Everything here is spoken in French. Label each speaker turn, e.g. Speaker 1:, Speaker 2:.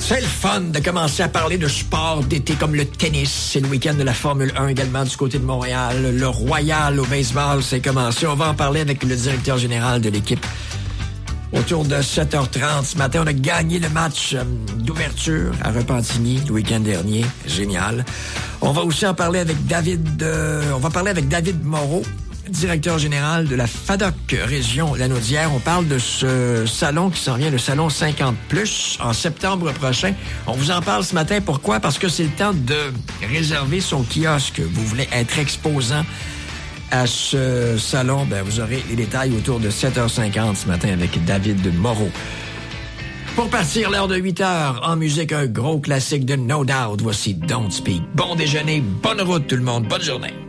Speaker 1: C'est le fun de commencer à parler de sport d'été comme le tennis. C'est le week-end de la Formule 1 également du côté de Montréal. Le Royal au baseball, c'est commencé. On va en parler avec le directeur général de l'équipe. Autour de 7h30 ce matin, on a gagné le match d'ouverture à Repentigny le week-end dernier. Génial. On va aussi en parler avec David Moreau, directeur général de la FADOC Région Lanaudière. On parle de ce salon qui s'en vient, le salon 50+, en septembre prochain. On vous en parle ce matin. Pourquoi? Parce que c'est le temps de réserver son kiosque. Vous voulez être exposant à ce salon, vous aurez les détails autour de 7h50 ce matin avec David Moreau. Pour partir, l'heure de 8h, en musique, un gros classique de No Doubt. Voici Don't Speak. Bon déjeuner, bonne route tout le monde, bonne journée.